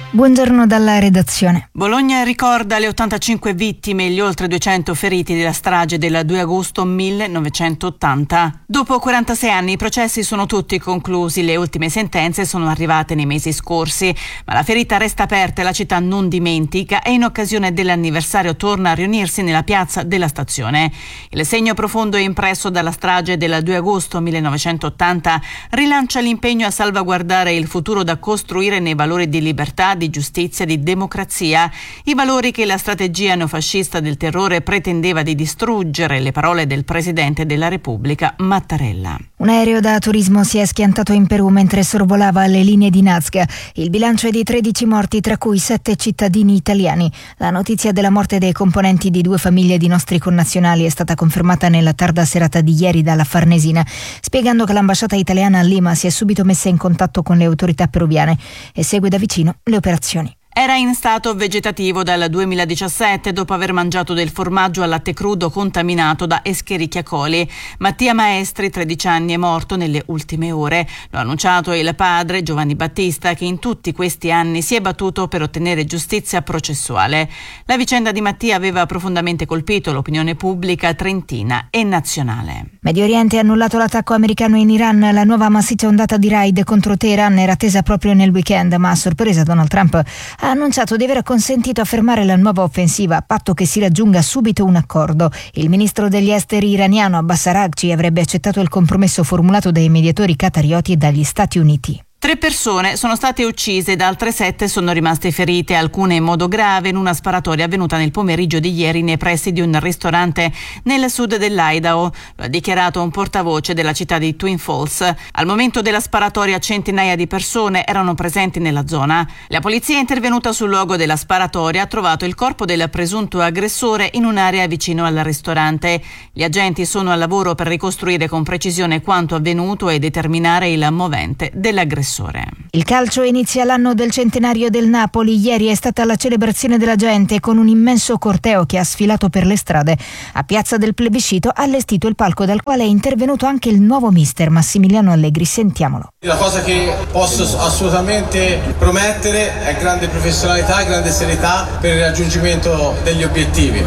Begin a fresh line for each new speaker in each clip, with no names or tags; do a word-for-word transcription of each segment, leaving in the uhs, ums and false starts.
Buongiorno dalla redazione.
Bologna ricorda le ottantacinque vittime e gli oltre duecento feriti della strage del due agosto millenovecentottanta. Dopo quarantasei anni i processi sono tutti conclusi, le ultime sentenze sono arrivate nei mesi scorsi, ma la ferita resta aperta e la città non dimentica e in occasione dell'anniversario torna a riunirsi nella piazza della stazione. Il segno profondo impresso dalla strage del due agosto millenovecentottanta rilancia l'impegno a salvaguardare il futuro da costruire nei valori di libertà, di giustizia, di democrazia, i valori che la strategia neofascista del terrore pretendeva di distruggere, le parole del Presidente della Repubblica Mattarella.
Un aereo da turismo si è schiantato in Perù mentre sorvolava le linee di Nazca. Il bilancio è di tredici morti, tra cui sette cittadini italiani. La notizia della morte dei componenti di due famiglie di nostri connazionali è stata confermata nella tarda serata di ieri dalla Farnesina, spiegando che l'ambasciata italiana a Lima si è subito messa in contatto con le autorità peruviane e segue da vicino le operazioni.
Era in stato vegetativo dal duemiladiciassette dopo aver mangiato del formaggio al latte crudo contaminato da Escherichia coli. Mattia Maestri, tredici anni, è morto nelle ultime ore. Lo ha annunciato il padre, Giovanni Battista, che in tutti questi anni si è battuto per ottenere giustizia processuale. La vicenda di Mattia aveva profondamente colpito l'opinione pubblica trentina e nazionale.
Medio Oriente ha annullato l'attacco americano in Iran. La nuova massiccia ondata di raid contro Teheran era attesa proprio nel weekend, ma a sorpresa Donald Trump ha annunciato di aver consentito a fermare la nuova offensiva, a patto che si raggiunga subito un accordo. Il ministro degli esteri iraniano Abbas Araghchi avrebbe accettato il compromesso formulato dai mediatori qatarioti e dagli Stati Uniti.
Tre persone sono state uccise ed altre sette sono rimaste ferite, alcune in modo grave, in una sparatoria avvenuta nel pomeriggio di ieri nei pressi di un ristorante nel sud dell'Idaho. Lo ha dichiarato un portavoce della città di Twin Falls. Al momento della sparatoria centinaia di persone erano presenti nella zona. La polizia è intervenuta sul luogo della sparatoria, ha trovato il corpo del presunto aggressore in un'area vicino al ristorante. Gli agenti sono al lavoro per ricostruire con precisione quanto avvenuto e determinare il movente dell'aggressore.
Il calcio inizia l'anno del centenario del Napoli. Ieri è stata la celebrazione della gente con un immenso corteo che ha sfilato per le strade. A Piazza del Plebiscito ha allestito il palco dal quale è intervenuto anche il nuovo mister Massimiliano Allegri. Sentiamolo.
La cosa che posso assolutamente promettere è grande professionalità e grande serietà per il raggiungimento degli obiettivi.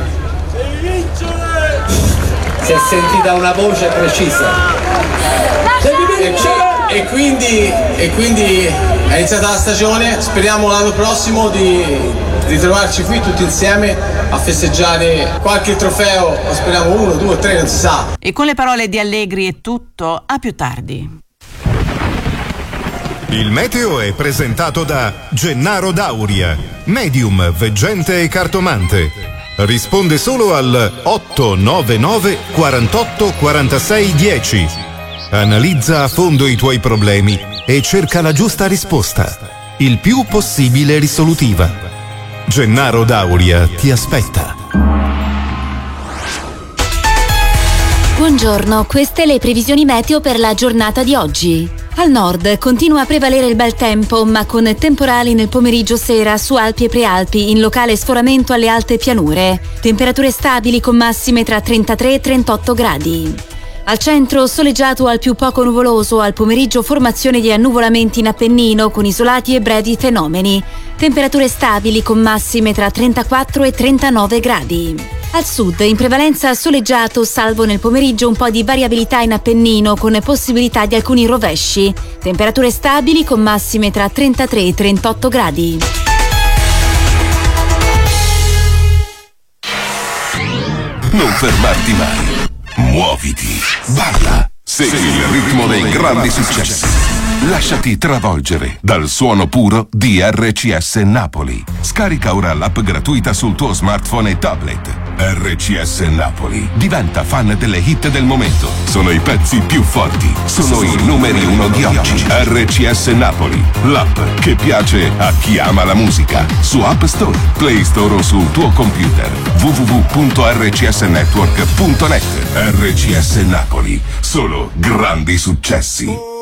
Si è sentita una voce precisa.
E, e, quindi, e quindi è iniziata la stagione, speriamo l'anno prossimo di ritrovarci qui tutti insieme a festeggiare qualche trofeo, speriamo uno, due, tre, non si sa.
E con le parole di Allegri è tutto, a più tardi.
Il meteo è presentato da Gennaro Dauria, medium, veggente e cartomante. Risponde solo al otto nove nove quarantotto quarantasei dieci. Analizza a fondo i tuoi problemi e cerca la giusta risposta, il più possibile risolutiva. Gennaro Dauria ti aspetta.
Buongiorno, queste le previsioni meteo per la giornata di oggi. Al nord continua a prevalere il bel tempo, ma con temporali nel pomeriggio sera su Alpi e Prealpi, in locale sforamento alle alte pianure. Temperature stabili con massime tra trentatré e trentotto gradi. Al centro soleggiato al più poco nuvoloso, al pomeriggio formazione di annuvolamenti in Appennino con isolati e brevi fenomeni. Temperature stabili con massime tra trentaquattro e trentanove gradi. Al sud in prevalenza soleggiato, salvo nel pomeriggio un po' di variabilità in Appennino con possibilità di alcuni rovesci. Temperature stabili con massime tra trentatré e trentotto gradi.
Non fermarti mai. Muoviti, balla, segui il ritmo dei grandi successi. Lasciati travolgere dal suono puro di R C S Napoli. Scarica ora l'app gratuita sul tuo smartphone e tablet. R C S Napoli. Diventa fan delle hit del momento. Sono i pezzi più forti. Sono i numeri uno di oggi. R C S Napoli. L'app che piace a chi ama la musica. Su App Store, Play Store o sul tuo computer. w w w punto r c s network punto net. R C S Napoli. Solo grandi successi.